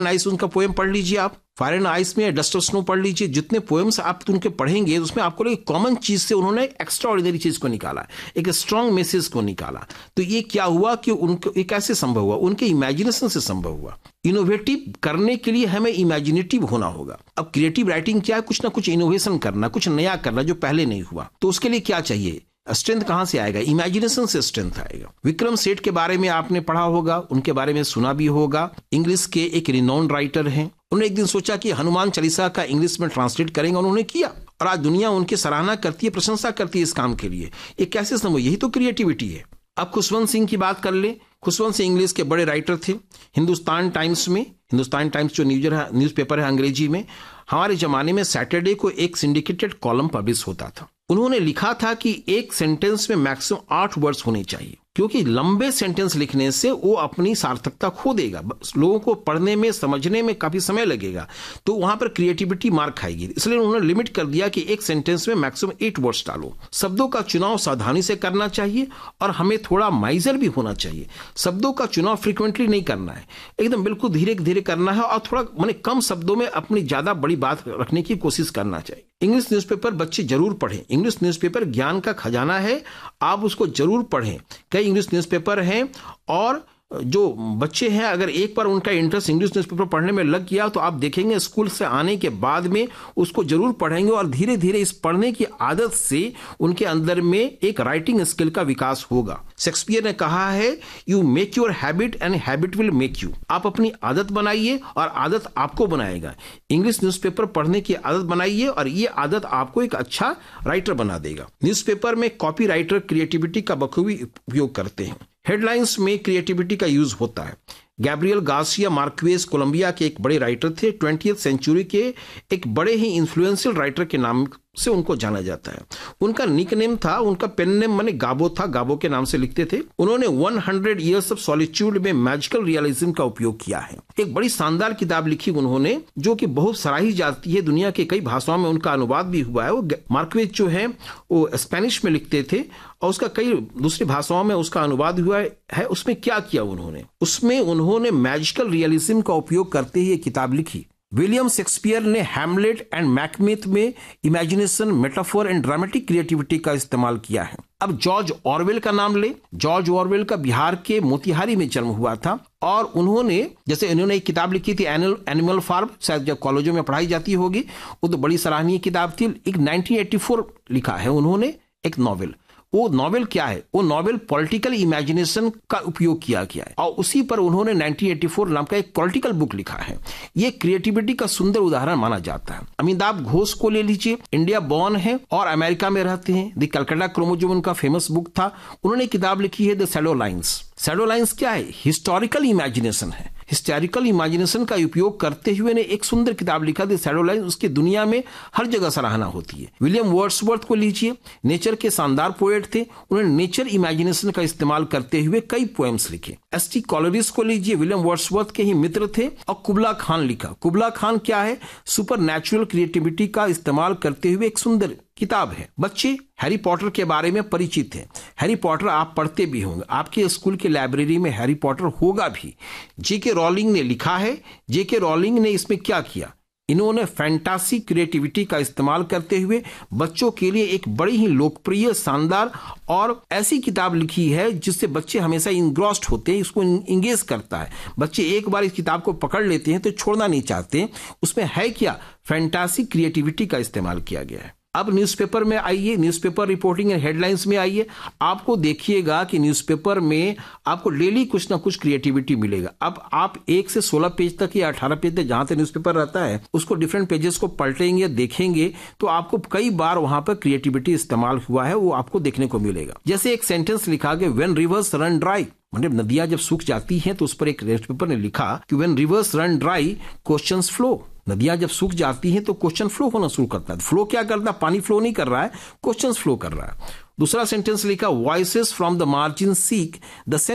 Ice उनका poem पढ़ लीजिए आप, फायर एंड आइस में डस्ट ऑफ स्नो पढ़ लीजिए। जितने पोएम्स आप उनके पढ़ेंगे उसमें आपको एक कॉमन चीज से उन्होंने एक्स्ट्रा ऑर्डिनरी चीज को निकाला, एक स्ट्रांग मैसेज को निकाला। तो ये क्या हुआ कि उनको ये कैसे संभव हुआ? उनके इमेजिनेशन से संभव हुआ। इनोवेटिव करने के लिए हमें इमेजिनेटिव होना होगा। अब क्रिएटिव राइटिंग क्या है? कुछ ना कुछ इनोवेशन करना, कुछ नया करना जो पहले नहीं हुआ। तो उसके लिए क्या चाहिए? स्ट्रेंथ कहां से आएगा? इमेजिनेशन से स्ट्रेंथ आएगा। विक्रम सेठ के बारे में आपने पढ़ा होगा, उनके बारे में सुना भी होगा। इंग्लिश के एक रिनोन्ड राइटर हैं। उन्होंने एक दिन सोचा कि हनुमान चालीसा का इंग्लिश में ट्रांसलेट करेंगे, उन्होंने किया और आज दुनिया उनकी सराहना करती है, प्रशंसा करती है इस काम के लिए। ये कैसे संभव? यही तो क्रिएटिविटी है। अब खुशवंत सिंह की बात कर ले। खुशवंत सिंह इंग्लिश के बड़े राइटर थे। हिंदुस्तान टाइम्स में, हिंदुस्तान टाइम्स जो न्यूज़पेपर है अंग्रेजी में, हमारे जमाने में सैटरडे को एक सिंडिकेटेड कॉलम पब्लिश होता था। उन्होंने लिखा था कि एक सेंटेंस में मैक्सिमम 8 वर्ड्स होने चाहिए, क्योंकि लंबे सेंटेंस लिखने से वो अपनी सार्थकता खो देगा, लोगों को पढ़ने में समझने में काफी समय लगेगा, तो वहां पर क्रिएटिविटी मार खाएगी। इसलिए उन्होंने लिमिट कर दिया कि एक सेंटेंस में मैक्सिमम 8 वर्ड्स डालो। शब्दों का चुनाव सावधानी से करना चाहिए और हमें थोड़ा माइजर भी होना चाहिए। शब्दों का चुनाव फ्रीक्वेंटली नहीं करना है, एकदम बिल्कुल धीरे धीरे करना है और थोड़ा माने कम शब्दों में अपनी ज्यादा बड़ी बात रखने की कोशिश करना चाहिए। इंग्लिश न्यूज़पेपर बच्चे जरूर पढ़ें। इंग्लिश न्यूज़पेपर ज्ञान का खजाना है, आप उसको जरूर पढ़ें। कई इंग्लिश न्यूज़पेपर हैं और जो बच्चे हैं अगर एक बार उनका इंटरेस्ट इंग्लिश न्यूज़पेपर पढ़ने में लग गया तो आप देखेंगे स्कूल से आने के बाद में उसको जरूर पढ़ेंगे और धीरे धीरे इस पढ़ने की आदत से उनके अंदर में एक राइटिंग स्किल का विकास होगा। शेक्सपियर ने कहा है, you make your habit and habit will make you. आप अपनी आदत बनाइए और आदत आपको बनाएगा। इंग्लिश न्यूज़पेपर पढ़ने की आदत बनाइए और ये आदत आपको एक अच्छा राइटर बना देगा। न्यूज़पेपर में कॉपी राइटर क्रिएटिविटी का बखूबी उपयोग करते हैं। हेडलाइंस में क्रिएटिविटी का यूज होता है। गैब्रियल गार्सिया मार्क्वेज कोलंबिया के एक बड़े राइटर थे। 20वीं सेंचुरी के एक बड़े ही इन्फ्लुएंशियल राइटर के नाम से उनको जाना जाता है। उनका निक नेम था, उनका पेन नेम माने गाबो था, गाबो के नाम से लिखते थे। उन्होंने 100 Years ऑफ सॉलिट्यूड में मैजिकल रियलिज्म का उपयोग किया है। एक बड़ी शानदार किताब लिखी उन्होंने जो कि बहुत सराही जाती है, दुनिया के कई भाषाओं में उनका अनुवाद भी हुआ है। वो मार्क्वेज जो है वो स्पेनिश में लिखते थे और उसका कई दूसरी भाषाओं में उसका अनुवाद हुआ है। उसमें क्या किया उन्होंने? उसमें उन्होंने मैजिकल रियलिज्म का उपयोग करते ही ये किताब लिखी। विलियम शेक्सपियर ने हैमलेट एंड मैकबेथ में imagination, metaphor and dramatic creativity का इस्तेमाल किया है। अब जॉर्ज ऑरवेल का नाम ले। जॉर्ज ऑरवेल का बिहार के मोतिहारी में जन्म हुआ था और उन्होंने एक किताब लिखी थी एनिमल फार्म, शायद जब कॉलेजों में पढ़ाई जाती होगी, वो तो बड़ी सराहनीय किताब थी। एक 1984 लिखा है उन्होंने एक नॉवेल। वो नॉवेल क्या है? वो नॉवेल पॉलिटिकल इमेजिनेशन का उपयोग किया गया है और उसी पर उन्होंने 1984 नाम का एक पॉलिटिकल बुक लिखा है। ये क्रिएटिविटी का सुंदर उदाहरण माना जाता है। अमिताभ घोष को ले लीजिए, इंडिया बॉर्न है और अमेरिका में रहते हैं। द कलकत्ता क्रोमोसोम उनका फेमस बुक था। उन्होंने किताब लिखी है the shadow lines. Shadow lines क्या है? हिस्टोरिकल इमेजिनेशन है। हिस्टोरिकल इमेजिनेशन का उपयोग करते हुए ने एक सुंदर किताब लिखा द शैडो लाइन्स। उसकी दुनिया में हर जगह सराहना होती है। विलियम वर्ड्सवर्थ को लीजिए, नेचर के शानदार पोएट थे। उन्होंने नेचर इमेजिनेशन का इस्तेमाल करते हुए कई पोएम्स लिखे। एस.टी. कॉलरिज को लीजिए, विलियम वर्ड्सवर्थ के ही मित्र थे और कुबला खान लिखा। कुबला खान क्या है? सुपर नेचुरल क्रिएटिविटी का इस्तेमाल करते हुए एक सुंदर किताब है। बच्चे हैरी पॉटर के बारे में परिचित हैं। हैरी पॉटर आप पढ़ते भी होंगे, आपके स्कूल की लाइब्रेरी में हैरी पॉटर होगा भी। जेके रॉलिंग ने लिखा है। जेके रॉलिंग ने इसमें क्या किया? इन्होंने फैंटासी क्रिएटिविटी का इस्तेमाल करते हुए बच्चों के लिए एक बड़ी ही लोकप्रिय, शानदार और ऐसी किताब लिखी है जिससे बच्चे हमेशा इंग्रॉस्ड होते हैं, इसको इंगेज करता है। बच्चे एक बार इस किताब को पकड़ लेते हैं तो छोड़ना नहीं चाहते। उसमें है क्या? फैंटासी क्रिएटिविटी का इस्तेमाल किया गया है। अब न्यूज़पेपर में आइए, न्यूज़पेपर रिपोर्टिंग एंड हेडलाइंस में आइए। आपको देखिएगा कि न्यूज़पेपर में आपको डेली कुछ ना कुछ क्रिएटिविटी मिलेगा। अब आप 1 से 16 पेज तक या 18 पेज तक जहां तक न्यूज़पेपर रहता है उसको डिफरेंट पेजेस को पलटेंगे, देखेंगे तो आपको कई बार वहां पर क्रिएटिविटी इस्तेमाल हुआ है वो आपको देखने को मिलेगा। जैसे एक सेंटेंस लिखा गया, व्हेन रिवर्स रन ड्राई, मतलब नदियां जब सूख जाती हैं तो उस पर एक न्यूज़पेपर ने लिखा कि when reverse run dry questions flow. नदियां जब सूख जाती हैं तो क्वेश्चन फ्लो होना शुरू करता है। फ्लो क्या करता है? पानी फ्लो नहीं कर रहा है, क्वेश्चंस फ्लो कर रहा है। दूसरा सेंटेंस लिखा, voices from the margin seek the centre.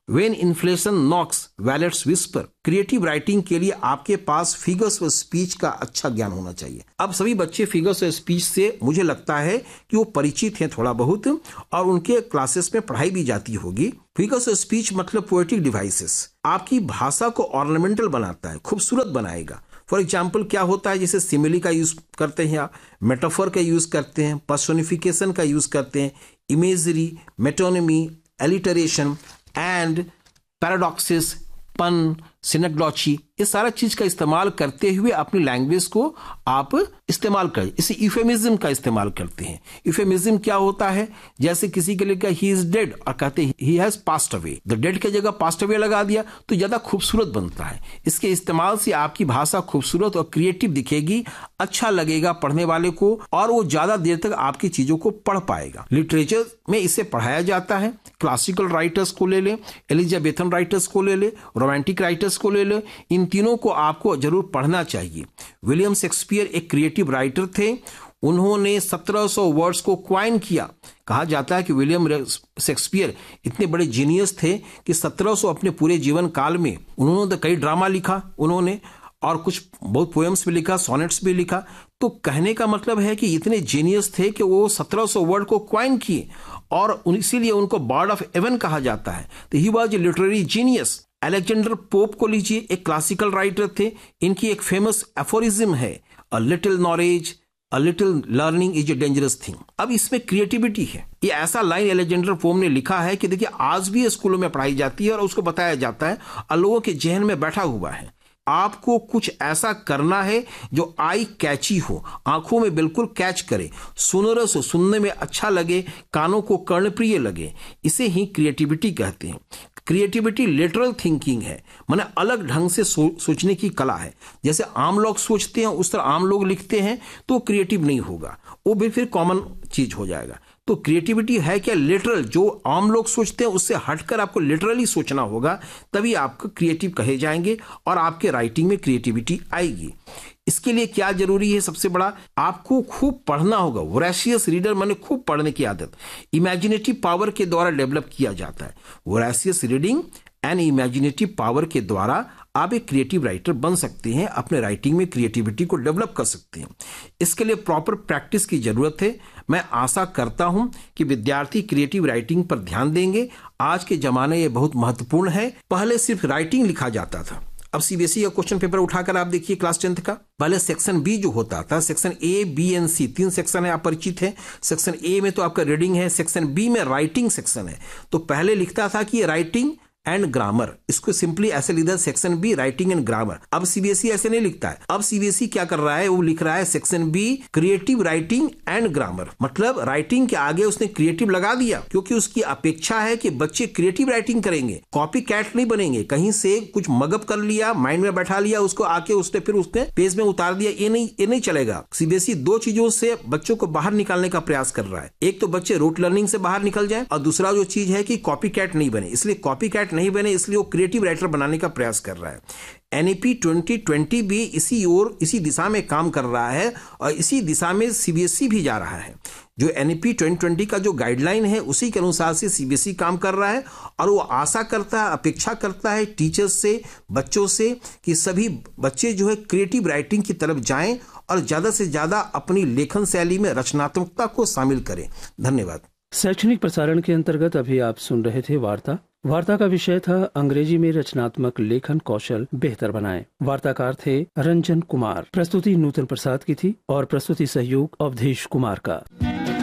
When inflation Knox wallets whisper. Creative writing के लिए आपके पास फिगर्स और स्पीच का अच्छा ज्ञान होना चाहिए। अब सभी बच्चे फिगर्स और स्पीच से मुझे लगता है कि वो परिचित हैं थोड़ा बहुत, और उनके क्लासेस में पढ़ाई भी जाती होगी। फिगर्स और स्पीच मतलब पोएटिक डिवाइसेस, आपकी भाषा को ऑर्नामेंटल बनाता है, खूबसूरत बनाएगा। फॉर एग्जाम्पल क्या होता है, जैसे सिमिली का यूज करते हैं आप, मेटाफर का यूज करते हैं, पर्सोनिफिकेशन का यूज करते हैं, इमेजरी, मेटोनिमी, एलिटरेशन एंड पैराडॉक्सिस, पन, सिनेक्डोची, ये सारा चीज का इस्तेमाल करते हुए अपनी लैंग्वेज को आप इस्तेमाल करें। इसे यूफेमिज्म का इस्तेमाल करते हैं। यूफेमिज्म क्या होता है, जैसे किसी के लिए ही इज डेड और कहते हैं he has passed away, the dead की जगह पास्ड अवे लगा दिया तो ज्यादा खूबसूरत बनता है। इसके इस्तेमाल से आपकी भाषा खूबसूरत और क्रिएटिव दिखेगी, अच्छा लगेगा पढ़ने वाले को, और वो ज्यादा देर तक आपकी चीजों को पढ़ पाएगा। लिटरेचर में इसे पढ़ाया जाता है। क्लासिकल राइटर्स को ले ले, एलिजाबेथन राइटर्स को ले ले, रोमांटिक राइटर्स को ले ले, इन तीनों को आपको जरूर पढ़ना चाहिए। विलियम शेक्सपियर एक क्रिएटिव राइटर थे। उन्होंने 1700 वर्ड्स को क्वाइन किया। कहा जाता है कि विलियम शेक्सपियर इतने बड़े जीनियस थे कि 1700 अपने पूरे जीवन काल में उन्होंने तो कई ड्रामा लिखा उन्होंने, और कुछ बहुत पोएम्स भी लिखा, सोनेट्स भी लिखा। तो कहने का मतलब है कि इतने जीनियस थे कि वो 1700 वर्ड को क्वाइन किए, और इसीलिए उनको बर्ड ऑफ एवन कहा जाता है। तो he was a literary genius. Alexander pope को लीजिए, एक क्लासिकल राइटर थे। इनकी एक फेमस एफोरिज्म है, a little knowledge, a little learning is a dangerous thing. अब इसमें क्रिएटिविटी है। ये ऐसा लाइन अलेक्जेंडर पोप ने लिखा है कि देखिए आज भी स्कूलों में पढ़ाई जाती है और उसको बताया जाता है और लोगों के जहन में बैठा हुआ है। आपको कुछ ऐसा करना है जो आई कैची हो, आंखों में बिल्कुल कैच करे, सुनरस हो, सुनने में अच्छा लगे, कानों को कर्णप्रिय लगे। इसे ही क्रिएटिविटी कहते हैं। क्रिएटिविटी लिटरल थिंकिंग है, माने अलग ढंग से सोचने की कला है। जैसे आम लोग सोचते हैं उस तरह आम लोग लिखते हैं तो क्रिएटिव नहीं होगा, वो भी फिर कॉमन चीज हो जाएगा। तो क्रिएटिविटी है क्या, लिटरल, जो आम लोग सोचते हैं उससे हटकर आपको लिटरली सोचना होगा, तभी आप क्रिएटिव कहे जाएंगे और आपके राइटिंग में क्रिएटिविटी आएगी। इसके लिए क्या जरूरी है, सबसे बड़ा आपको खूब पढ़ना होगा। वोरेशियस रीडर माने खूब पढ़ने की आदत इमेजिनेटिव पावर के द्वारा डेवलप किया जाता है। Voracious reading and imaginative power के द्वारा आप एक क्रिएटिव राइटर बन सकते हैं, अपने राइटिंग में क्रिएटिविटी को डेवलप कर सकते हैं। इसके लिए प्रॉपर प्रैक्टिस की जरूरत है। मैं आशा करता हूं कि विद्यार्थी क्रिएटिव राइटिंग पर ध्यान देंगे। आज के जमाने ये बहुत महत्वपूर्ण है। पहले सिर्फ राइटिंग लिखा जाता था, अब सीबीएसई का क्वेश्चन पेपर उठाकर आप देखिए क्लास 10th का, पहले सेक्शन बी जो होता था, section A, B and C, 3 section है, आप परिचित हैं। सेक्शन ए में तो आपका रीडिंग है, सेक्शन बी में राइटिंग सेक्शन है। तो पहले लिखता था कि राइटिंग एंड ग्रामर, इसको सिंपली ऐसे लिखा section be writing and grammar. अब सीबीएसई ऐसे नहीं लिखता है। अब सीबीएसई क्या कर रहा है, वो लिख रहा है section be creative writing and grammar, मतलब राइटिंग के आगे उसने क्रिएटिव लगा दिया, क्योंकि उसकी अपेक्षा है कि बच्चे क्रिएटिव राइटिंग करेंगे, कॉपी कैट नहीं बनेंगे। कहीं से कुछ मगअप कर लिया, माइंड में बैठा लिया, उसको आके उसने फिर उसने पेज में उतार दिया, ये नहीं चलेगा। सीबीएसई 2 चीजों से बच्चों को बाहर निकालने का प्रयास कर रहा है। एक तो बच्चे रूट लर्निंग से बाहर निकल जाए, और दूसरा जो चीज है कि कॉपी कैट नहीं बने। इसलिए कॉपी कैट नहीं बने, इसलिए वो क्रिएटिव राइटर बनाने का प्रयास कर रहा है। एनईपी 2020 भी इसी दिशा में काम कर रहा है, और इसी दिशा में सीबीएसई भी जा रहा है। जो एनईपी 2020 का जो गाइडलाइन है उसी के अनुसार से सीबीएसई काम कर रहा है, और वो आशा करता है, अपेक्षा करता है टीचर्स से, बच्चों से, कि सभी बच्चे जो है क्रिएटिव राइटिंग की तरफ जाएं और ज्यादा से ज्यादा अपनी लेखन शैली में रचनात्मकता को शामिल करें। धन्यवाद। शैक्षणिक प्रसारण के अंतर्गत अभी आप सुन रहे थे वार्ता का विषय था अंग्रेजी में रचनात्मक लेखन कौशल बेहतर बनाएं। वार्ताकार थे रंजन कुमार। प्रस्तुति नूतन प्रसाद की थी और प्रस्तुति सहयोग अवधेश कुमार का।